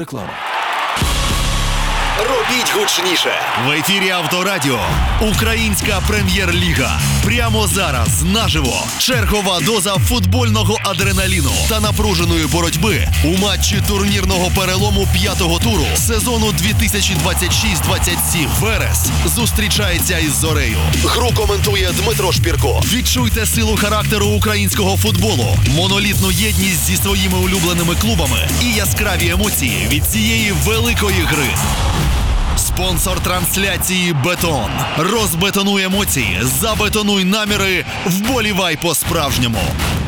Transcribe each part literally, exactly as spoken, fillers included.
реклама. Робіть гучніше. В ефірі Авторадіо. Українська прем'єр-ліга. Прямо зараз, наживо. Чергова доза футбольного адреналіну та напруженої боротьби у матчі турнірного перелому п'ятого туру сезону дві тисячі двадцять шість двадцять сім. Верес зустрічається із Зорею. Гру коментує Дмитро Шпірко. Відчуйте силу характеру українського футболу, монолітну єдність зі своїми улюбленими клубами і яскраві емоції від цієї великої гри. Спонсор трансляції «Бетон». Розбетонуй емоції, забетонуй наміри, вболівай по-справжньому.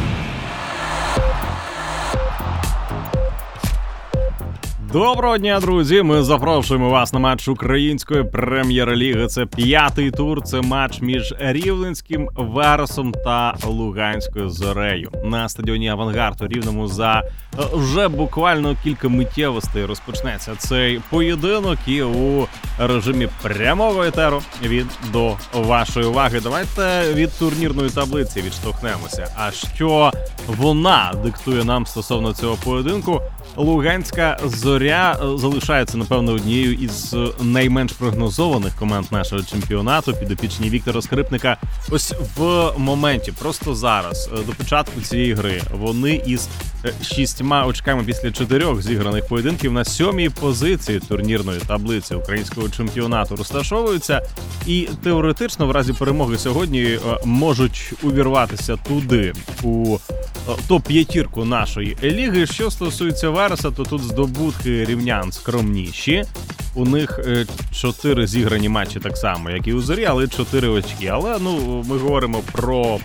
Доброго дня, друзі! Ми запрошуємо вас на матч української прем'єр-ліги. Це п'ятий тур, це матч між Рівненським Вересом та Луганською Зорею. На стадіоні «Авангард» у Рівному за вже буквально кілька миттєвостей розпочнеться цей поєдинок, і у режимі прямого етеру від до вашої уваги. Давайте від турнірної таблиці відштовхнемося. А що вона диктує нам стосовно цього поєдинку? Луганська Зоря залишається, напевно, однією із найменш прогнозованих команд нашого чемпіонату. Підопічні Віктора Скрипника ось в моменті, просто зараз, до початку цієї гри, вони із шістьма очками після чотирьох зіграних поєдинків на сьомій позиції турнірної таблиці українського чемпіонату розташовуються. І теоретично в разі перемоги сьогодні можуть увірватися туди, у топ-п'ятірку нашої ліги. Що стосується Вереса, то тут здобутки рівнян скромніші. У них чотири зіграні матчі так само, як і у Зорі, але чотири очки. Але, ну, ми говоримо про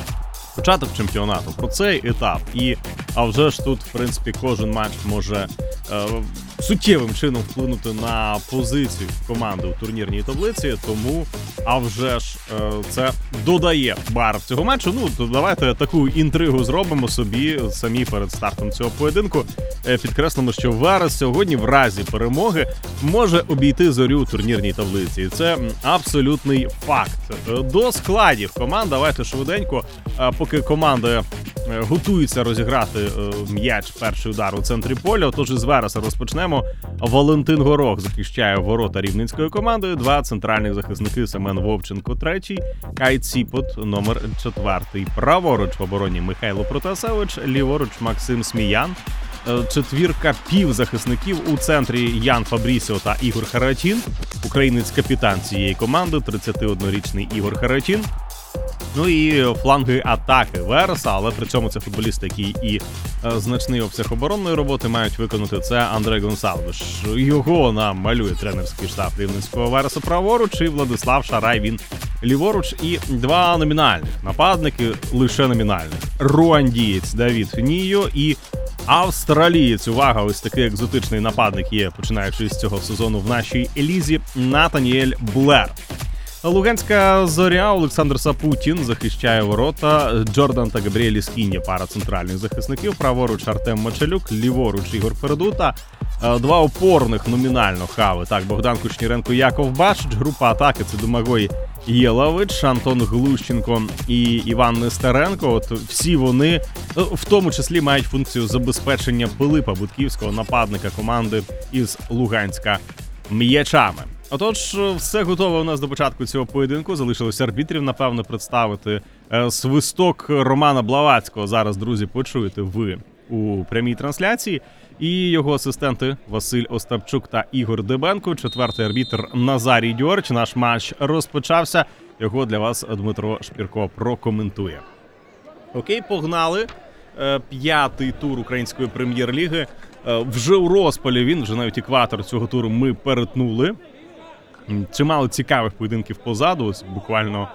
початок чемпіонату, про цей етап. І, а вже ж тут, в принципі, кожен матч може е, суттєвим чином вплинути на позицію команди у турнірній таблиці, тому, а вже ж, е, це додає барв цього матчу. Ну, то давайте таку інтригу зробимо собі самі перед стартом цього поєдинку. Е, підкреслимо, що Верес сьогодні в разі перемоги може обійти Зорю у турнірній таблиці. І це абсолютний факт. До складів команд давайте швиденько, е, поки команди готуються розіграти м'яч, перший удар у центрі поля. Отож із Вереса розпочнемо. Валентин Горох захищає ворота рівненської команди. Два центральних захисники: Семен Вовченко третій, Кай Ціпот номер четвертий. Праворуч в обороні Михайло Протасевич, ліворуч Максим Сміян. Четвірка півзахисників у центрі: Ян Фабрісіо та Ігор Харатін. Українець-капітан цієї команди, тридцятиоднорічний Ігор Харатін. Ну і фланги атаки Вереса, але при цьому це футболісти, які і е, значний обсяг оборонної роботи мають виконати. Це Андрей Гонсалвеш. Його нам малює тренерський штаб Рівненського Вереса праворуч, і Владислав Шарай, він ліворуч. І два номінальних нападники, лише номінальних: руандієць Давід Фінійо і австралієць, увага, ось такий екзотичний нападник є, починаючи з цього сезону в нашій лізі, Натаніель Блер. Луганська Зоря, Олександр Сапутін захищає ворота, Джордан та Габріель Скіння, пара центральних захисників, праворуч Артем Мочалюк, ліворуч Ігор Передута. Два опорних номінально хави, так, Богдан Кучніренко, Яков Башич. Група атаки — це Домагой Єлович, Антон Глущенко і Іван Нестеренко. От всі вони в тому числі мають функцію забезпечення Пилипа Будківського, нападника команди із Луганська, м'ячами. Отож, все готове у нас до початку цього поєдинку. Залишилося арбітрів, напевно, представити. Свисток Романа Блаватського зараз, друзі, почуєте ви у прямій трансляції. І його асистенти Василь Остапчук та Ігор Дебенко. Четвертий арбітр Назарій Дьорч. Наш матч розпочався. Його для вас Дмитро Шпірко прокоментує. Окей, погнали. П'ятий тур української прем'єр-ліги. Вже у розпалі він, вже навіть екватор цього туру ми перетнули. Чимало цікавих поєдинків позаду, ось буквально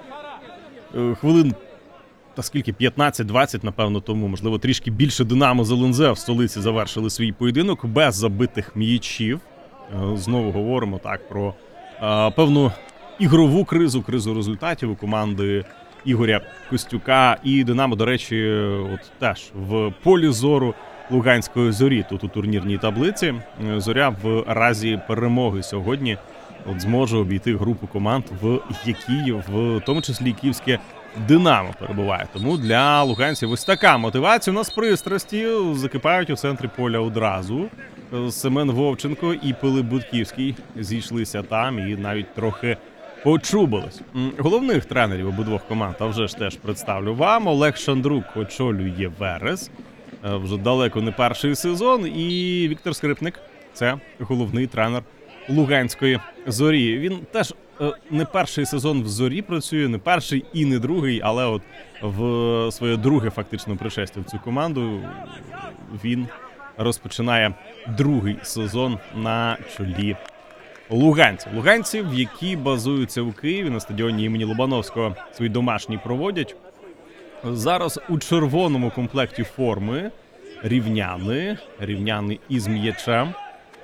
е, хвилин, та скільки, п'ятнадцять-двадцять, напевно, тому, можливо, трішки більше Динамо з ел ен зе в столиці завершили свій поєдинок без забитих м'ячів. Е, знову говоримо так про е, певну ігрову кризу, кризу результатів у команди Ігоря Костюка. І Динамо, до речі, от теж в полі зору Луганської Зорі тут у турнірній таблиці. Зоря в разі перемоги сьогодні от зможе обійти групу команд, в якій в тому числі київське Динамо перебуває. Тому для луганців ось така мотивація. У нас пристрасті закипають у центрі поля одразу. Семен Вовченко і Пилип Будківський зійшлися там і навіть трохи почубились. М, Головних тренерів обидвох команд, а вже ж теж представлю вам. Олег Шандрук очолює Верес. Е, Вже далеко не перший сезон. І Віктор Скрипник – це головний тренер Луганської Зорі. Він теж е, не перший сезон в Зорі працює, не перший і не другий, але от в своє друге фактично пришестя в цю команду він розпочинає другий сезон на чолі луганців. Луганців, які базуються у Києві на стадіоні імені Лобановського, свої домашні проводять. Зараз у червоному комплекті форми рівняни, рівняни із м'ячем.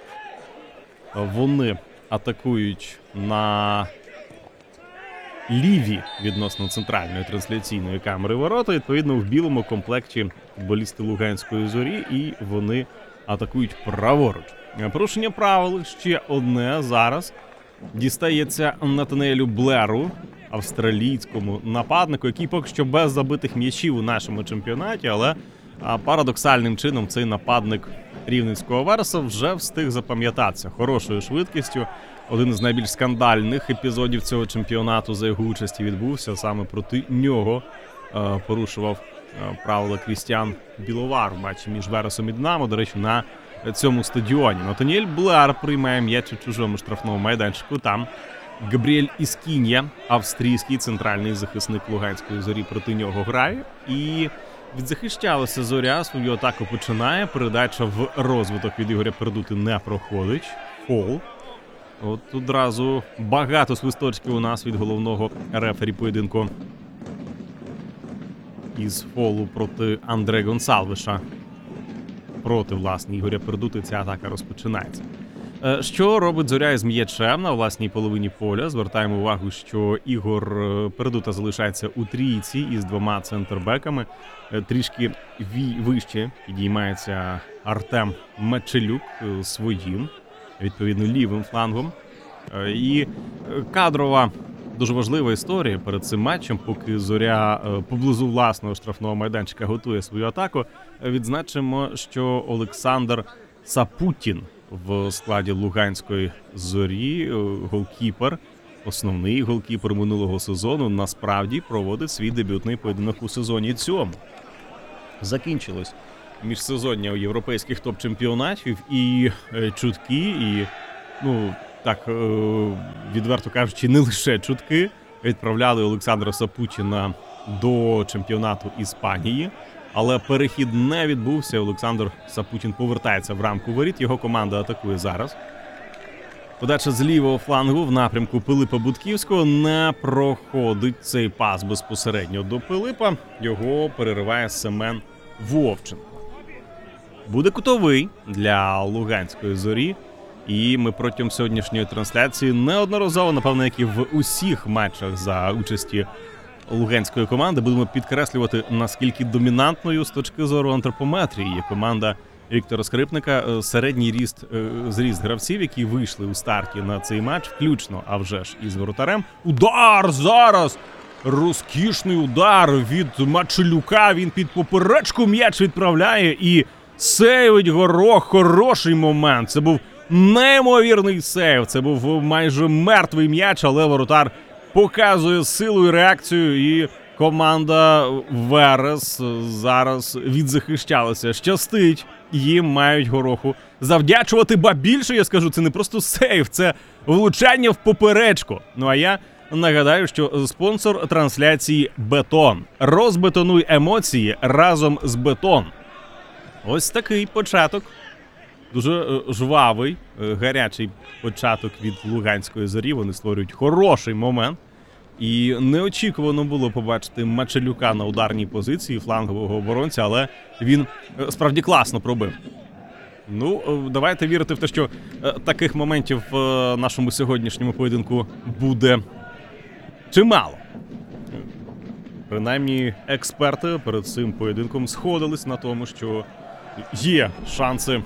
Вони атакують на ліві відносно центральної трансляційної камери ворота. Відповідно, в білому комплекті футболісти Луганської Зорі, і вони атакують праворуч. Порушення правил ще одне зараз дістається Натаніелю Блеру, австралійському нападнику, який поки що без забитих м'ячів у нашому чемпіонаті, але а, парадоксальним чином цей нападник рівненського Вереса вже встиг запам'ятатися хорошою швидкістю. Один із найбільш скандальних епізодів цього чемпіонату за його участі відбувся. Саме проти нього е, порушував е, правила Крістіан Біловар в матчі між Вересом і Динамо, до речі, на цьому стадіоні. Натаніель Блер приймає м'яч у чужому штрафному майданчику. Там Габріель Іскінья, австрійський центральний захисник Луганської Зорі, проти нього грає. І відзахищалася Зоря, свою атаку починає. Передача в розвиток від Ігоря Пердути не проходить. Фол. От одразу багато свисточків у нас від головного рефері поєдинку із фолу проти Андре Гонсалвеша. Проти, власне, Ігоря Пердути ця атака розпочинається. Що робить Зоря із м'ячем на власній половині поля? Звертаємо увагу, що Ігор Пердута залишається у трійці із двома центрбеками. Трішки вище підіймається Артем Мечелюк своїм, відповідно, лівим флангом. І кадрова, дуже важлива історія перед цим матчем, поки Зоря поблизу власного штрафного майданчика готує свою атаку. Відзначимо, що Олександр Сапутін в складі Луганської Зорі, голкіпер, основний голкіпер минулого сезону, насправді проводить свій дебютний поєдинок у сезоні цьому. Закінчилось міжсезоння у європейських топ-чемпіонатів, і е, чутки, і, ну, так, е, відверто кажучи, не лише чутки, відправляли Олександра Сапутіна до чемпіонату Іспанії, але перехід не відбувся. Олександр Сапутін повертається в рамку воріт, його команда атакує зараз. Подача з лівого флангу в напрямку Пилипа Будківського, не проходить цей пас безпосередньо до Пилипа, його перериває Семен Вовченко. Буде кутовий для Луганської Зорі, і ми протягом сьогоднішньої трансляції неодноразово, напевно, як і в усіх матчах за участі луганської команди, будемо підкреслювати, наскільки домінантною з точки зору антропометрії є команда Віктора Скрипника. Середній ріст, зріст гравців, які вийшли у старті на цей матч, включно, а вже ж, із воротарем. Удар зараз! Розкішний удар від Мачелюка, він під поперечку м'яч відправляє і сейвить Горох. Хороший момент. Це був неймовірний сейв, це був майже мертвий м'яч, але воротар показує силу і реакцію, і команда Верес зараз відзахищалася. Щастить їм, мають Гороху завдячувати, ба більше, я скажу, це не просто сейв, це влучання в поперечку. Ну а я нагадаю, що спонсор трансляції «Бетон». Розбетонуй емоції разом з «Бетон». Ось такий початок. Дуже жвавий, гарячий початок від Луганської Зорі. Вони створюють хороший момент. І неочікувано було побачити Мачелюка на ударній позиції флангового оборонця, але він справді класно пробив. Ну, давайте вірити в те, що таких моментів в нашому сьогоднішньому поєдинку буде чимало. Принаймні, експерти перед цим поєдинком сходились на тому, що є шанси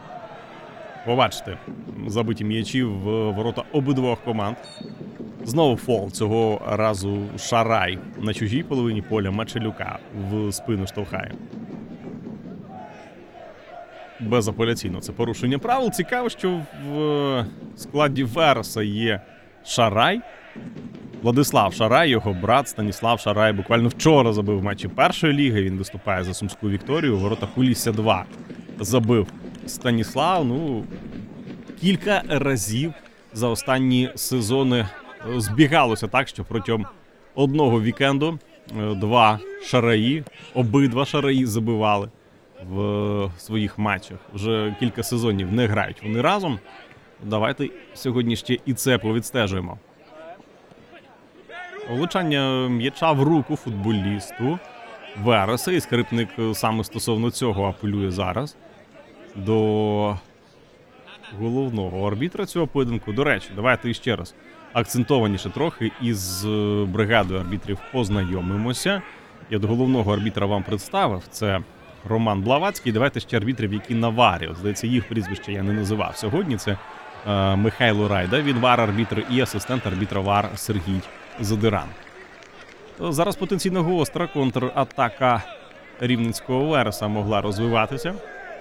побачити забиті м'ячі в ворота обидвох команд. Знову фол, цього разу Шарай на чужій половині поля Мачелюка в спину штовхає. безапеляційно це порушення правил. Цікаво, що в складі Вереса є Шарай. Владислав Шарай, його брат Станіслав Шарай буквально вчора забив в матчі першої ліги. Він виступає за Сумську Вікторію. Ворота Полісся два забив Станіслав. Ну, кілька разів за останні сезони збігалося так, що протягом одного вікенду два Шараї, обидва Шараї забивали в своїх матчах. Вже кілька сезонів не грають вони разом. Давайте сьогодні ще і це повідстежуємо. Влучання м'яча в руку футболісту Вереса. І Скрипник саме стосовно цього апелює зараз до головного арбітра цього поєдинку. До речі, давайте іще раз акцентованіше трохи із бригадою арбітрів познайомимося. Я до головного арбітра вам представив. Це Роман Блавацький. Давайте ще арбітрів, які на варі. Здається, їх прізвище я не називав сьогодні. Це е, Михайло Райда, він вар-арбітр, і асистент арбітра вар Сергій Задиран. Зараз потенційно гостра контратака рівненського Вереса могла розвиватися.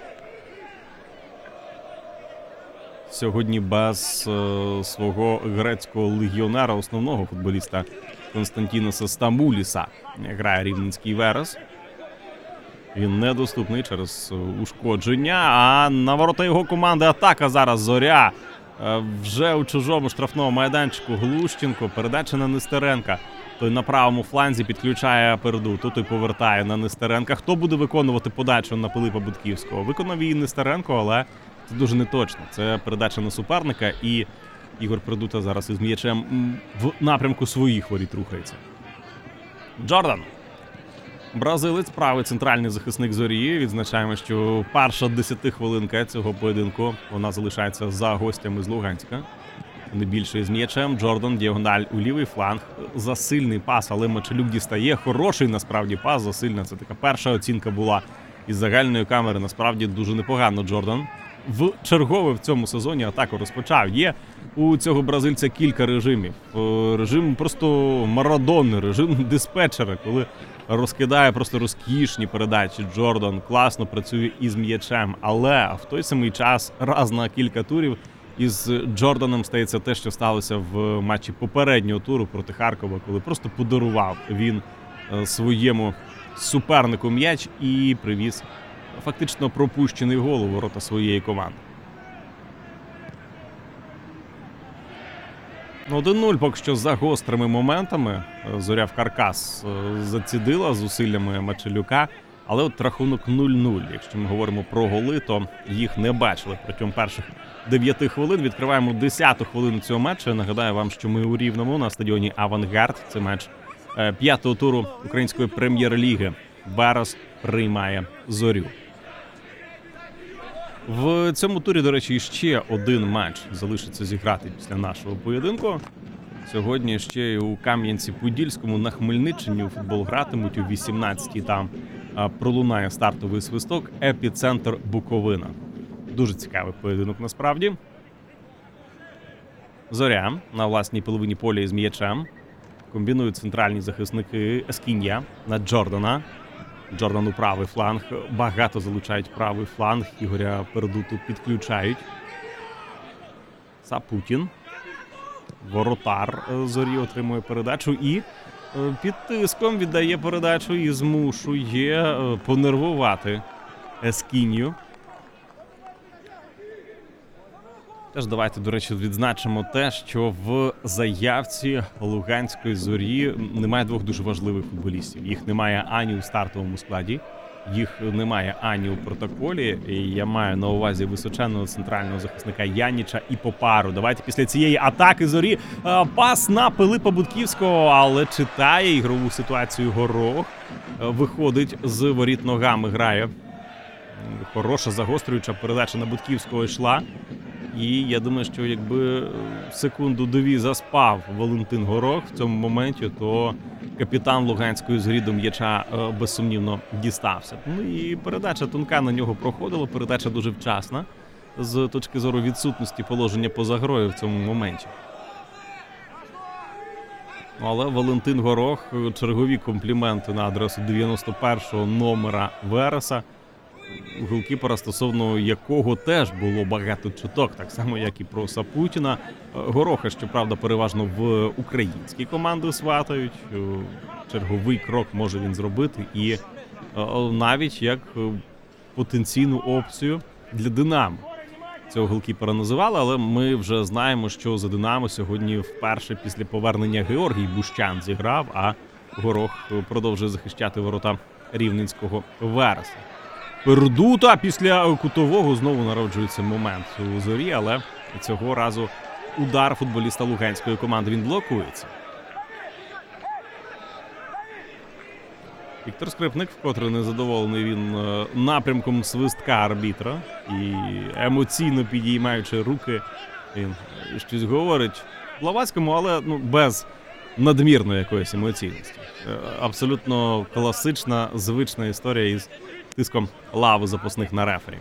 Сьогодні без е, свого грецького легіонера, основного футболіста Константіноса Стамбуліса грає рівненський Верес. Він недоступний через ушкодження, а на ворота його команди атака зараз Зоря. Е, вже у чужому штрафному майданчику Глущенко, передача на Нестеренка. Той на правому фланзі підключає Перду, тут і повертає на Нестеренка. Хто буде виконувати подачу на Пилипа Будківського? Виконав її Нестеренко, але це дуже неточно. Це передача на суперника, і Ігор Пердута зараз із м'ячем в напрямку своїх воріт рухається. Джордан. Бразилець, правий центральний захисник Зорі. Відзначаємо, що перша десятихвилинка цього поєдинку, вона залишається за гостями з Луганська. Не більше із м'ячем. Джордан, діагональ у лівий фланг. Засильний пас, але Мачелюк дістає. Хороший, насправді, пас. Засильна. Це така перша оцінка була із загальної камери. Насправді, дуже непогано Джордан в чергове в цьому сезоні атаку розпочав. Є у цього бразильця кілька режимів. Режим просто Марадони, режим диспетчера, коли розкидає просто розкішні передачі. Джордан класно працює із м'ячем, але в той самий час раз на кілька турів із Джорданом стається те, що сталося в матчі попереднього туру проти Харкова, коли просто подарував він своєму супернику м'яч і привіз фактично пропущений гол у ворота своєї команди. один нуль поки що за гострими моментами. Зоря в каркас зацідила зусиллями Мачелюка. Але от рахунок нуль нуль. Якщо ми говоримо про голи, то їх не бачили протягом перших дев'яти хвилин. Відкриваємо десяту хвилину цього матчу. Нагадаю вам, що ми у Рівному на стадіоні «Авангард». Це матч п'ятого туру Української прем'єр-ліги. Верес приймає Зорю. В цьому турі, до речі, ще один матч залишиться зіграти після нашого поєдинку. Сьогодні ще й у Кам'янці-Подільському на Хмельниччині у футбол гратимуть о вісімнадцятій. Там пролунає стартовий свисток «Епіцентр Буковина». Дуже цікавий поєдинок насправді. Зоря на власній половині поля із м'ячем. Комбінують центральні захисники Ескінья на Джордана. Джордан у правий фланг. Багато залучають правий фланг. Ігоря Пердуту підключають. Сапутін. Воротар Зорі отримує передачу і під тиском віддає передачу і змушує понервувати Ескінью. Теж давайте, до речі, відзначимо те, що в заявці Луганської Зорі немає двох дуже важливих футболістів. Їх немає ані у стартовому складі, їх немає ані у протоколі. І я маю на увазі височенного центрального захисника Яніча і Попару. Давайте після цієї атаки Зорі пас на Пилипа Будківського, але читає ігрову ситуацію Горох. Виходить з воріт ногами, грає. Хороша загострююча передача на Будківського йшла. І я думаю, що якби секунду-дві заспав Валентин Горох в цьому моменті, то капітан Луганської Зорі до м'яча безсумнівно дістався. Ну і передача тонка на нього проходила, передача дуже вчасна з точки зору відсутності положення поза грою в цьому моменті. Але Валентин Горох чергові компліменти на адресу дев'яносто першого номера Вереса. голкіпера, стосовно якого теж було багато чуток, так само, як і про Сапутіна. Гороха, щоправда, переважно в українські команди сватають. Черговий крок може він зробити і навіть як потенційну опцію для «Динамо». Цього голкіпера називали, але ми вже знаємо, що за «Динамо» сьогодні вперше після повернення Георгій Бущан зіграв, а Горох продовжує захищати ворота рівненського Вереса. Пердута після кутового знову народжується момент у Зорі, але цього разу удар футболіста луганської команди, він блокується. Віктор Скрипник, вкотре незадоволений він напрямком свистка арбітра і емоційно підіймаючи руки, він щось говорить Блаватському, але ну, без надмірної якоїсь емоційності. Абсолютно класична, звична історія із тиском лави запасних на рефері.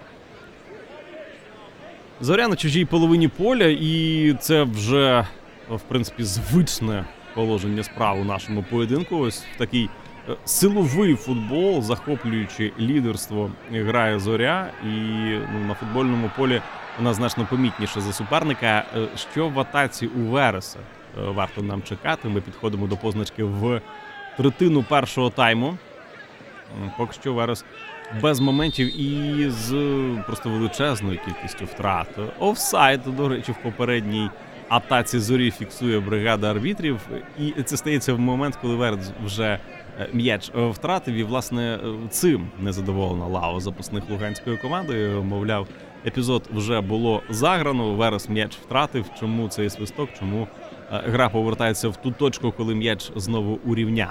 Зоря на чужій половині поля, і це вже, в принципі, звичне положення справ у нашому поєдинку. Ось в такий силовий футбол, захоплюючи лідерство, грає Зоря, і ну, на футбольному полі вона значно помітніша за суперника. Що в атаці у Вереса варто нам чекати? Ми підходимо до позначки в третину першого тайму. Поки що Верес без моментів і з просто величезною кількістю втрат. Офсайд, до речі, в попередній атаці Зорі фіксує бригада арбітрів. І це стається в момент, коли Верес вже м'яч втратив. І, власне, цим незадоволена лава запасних луганської команди. Мовляв, епізод вже було заграно, Верес м'яч втратив. Чому цей свисток? Чому гра повертається в ту точку, коли м'яч знову урівняв?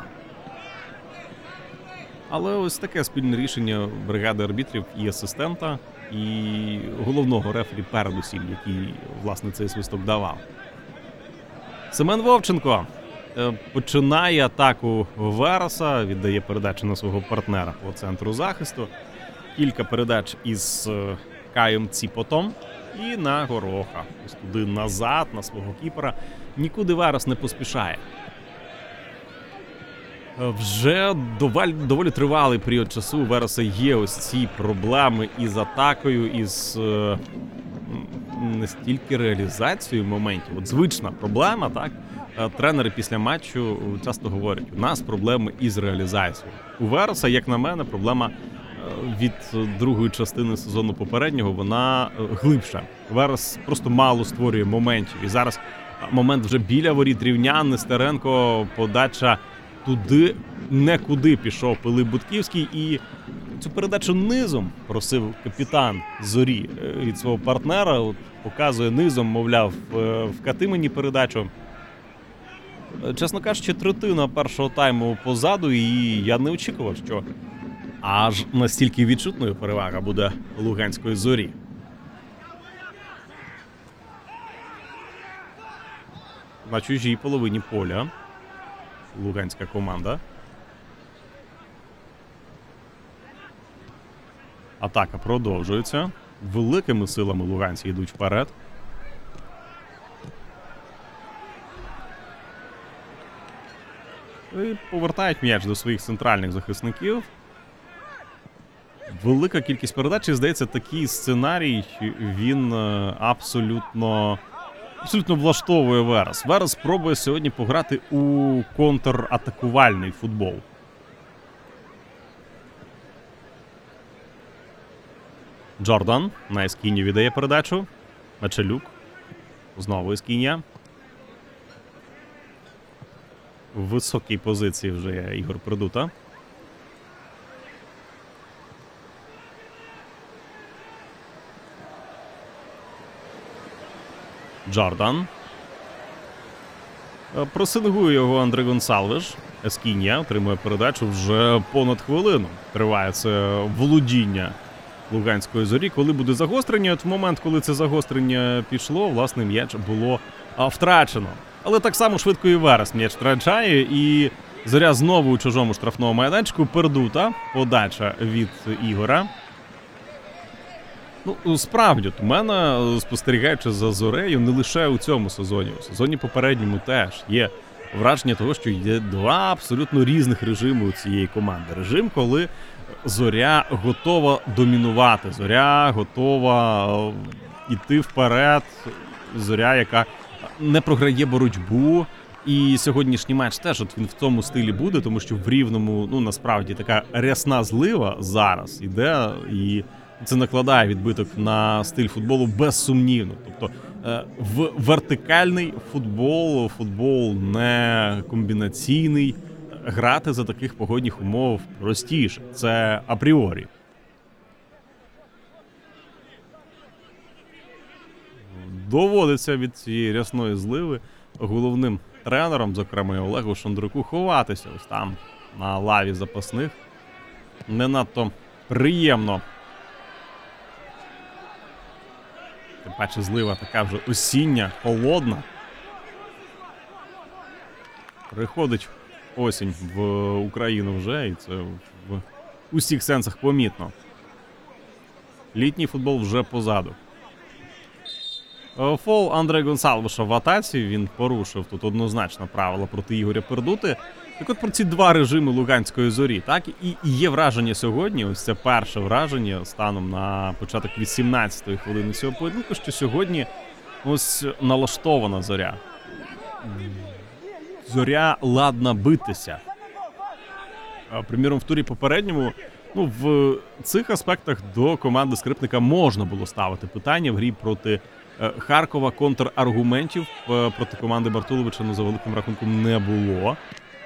Але ось таке спільне рішення бригади арбітрів і асистента, і головного рефері передусім, який, власне, цей свисток давав. Семен Вовченко починає атаку Вереса, віддає передачу на свого партнера по центру захисту. Кілька передач із Каєм Ціпотом і на Гороха. Ось туди назад, на свого кіпера. Нікуди Верес не поспішає. Вже доволі, доволі тривалий період часу у Вереса є ось ці проблеми із атакою, із е, не стільки реалізацією моментів. От звична проблема, так? Тренери після матчу часто говорять, у нас проблеми із реалізацією. У Вереса, як на мене, проблема від другої частини сезону попереднього, вона глибша. Верес просто мало створює моментів. І зараз момент вже біля воріт Рівнян, Нестеренко, подача туди, некуди пішов Пилип Будківський, і цю передачу низом просив капітан Зорі від свого партнера, от, показує низом, мовляв, вкати мені передачу. Чесно кажучи, третина першого тайму позаду, і я не очікував, що аж настільки відчутною перевага буде луганської Зорі. На чужій половині поля луганська команда. Атака продовжується. Великими силами луганці йдуть вперед. І повертають м'яч до своїх центральних захисників. Велика кількість передач, і, здається, такий сценарій, він абсолютно... Абсолютно влаштовує Верес. Верес спробує сьогодні пограти у контратакувальний футбол. Джордан на Ескіні віддає передачу. Мечелюк. Знову Ескінія. В високій позиції вже є Ігор Пердута. Джордан. Просингує його Андре Гонсалвеш. Ескінія отримує передачу вже понад хвилину. Триває це володіння луганської Зорі. Коли буде загострення, от в момент, коли це загострення пішло, власне, м'яч було втрачено. Але так само швидко і Верес м'яч втрачає, і Зоря знову у чужому штрафному майданчику. Пердута. Подача від Ігора. Ну, справді, у мене, спостерігаючи за Зорею, не лише у цьому сезоні, у сезоні попередньому теж є враження того, що є два абсолютно різних режими у цієї команди. Режим, коли Зоря готова домінувати, Зоря готова е, йти вперед, Зоря, яка не програє боротьбу. І сьогоднішній матч теж от він в цьому стилі буде, тому що в Рівному, ну, насправді, така рясна злива зараз іде, і це накладає відбиток на стиль футболу безсумнівно. Тобто е, в вертикальний футбол, футбол не комбінаційний, грати за таких погодних умов простіше. Це апріорі. Доводиться від цієї рясної зливи головним тренером, зокрема і Олегу Шандруку, ховатися ось там на лаві запасних. Не надто приємно. Тим паче злива така вже осіння, холодна. Приходить осінь в Україну вже, і це в усіх сенсах помітно. Літній футбол вже позаду. Фол Андре Гонсалвеша в атаці, він порушив тут однозначно правила проти Ігоря Пердути. Так от про ці два режими Луганської Зорі, так, і є враження сьогодні, ось це перше враження станом на початок вісімнадцятої хвилини цього поєдинку, що сьогодні ось налаштована Зоря. Зоря ладна битися. Приміром, в турі попередньому, ну, в цих аспектах до команди Скрипника можна було ставити питання в грі проти Харкова. Контраргументів проти команди Бартуловича, ну, за великим рахунком, не було.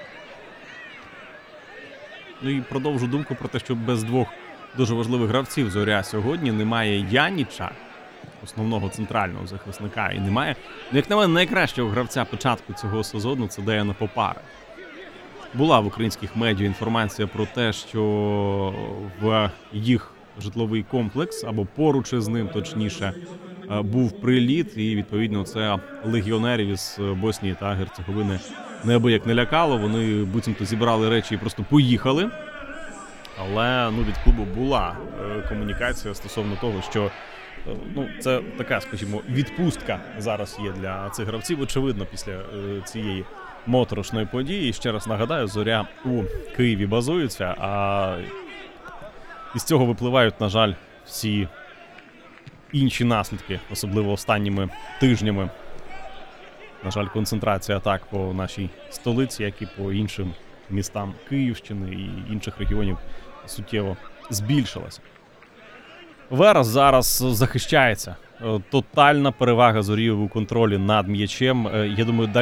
Ну і продовжу думку про те, що без двох дуже важливих гравців Зоря сьогодні немає Яніча, основного центрального захисника, і немає, ну, як на мене, найкращого гравця початку цього сезону — це Деяна Попара. Була в українських медіа інформація про те, що в їх житловий комплекс, або поруч із ним, точніше, був приліт, і, відповідно, це легіонерів із Боснії та Герцеговини неабияк не лякало. Вони буцімто зібрали речі і просто поїхали. Але, ну, від клубу була комунікація стосовно того, що, ну, це така, скажімо, відпустка зараз є для цих гравців, очевидно, після цієї моторошної події. І ще раз нагадаю, Зоря у Києві базується, а із цього випливають, на жаль, всі інші наслідки, особливо останніми тижнями. На жаль, концентрація атак по нашій столиці, як і по іншим містам Київщини і інших регіонів, суттєво збільшилася. Верес зараз захищається. Тотальна перевага Зорі у контролі над м'ячем. Я думаю,